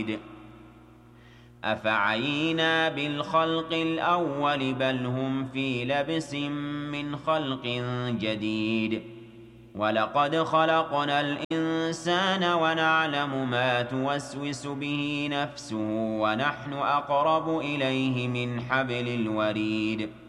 وحيد أفعينا بالخلق الأول بل هم في لبس من خلق جديد ولقد خلقنا الإنسان ونعلم ما توسوس به نفسه ونحن أقرب إليه من حبل الوريد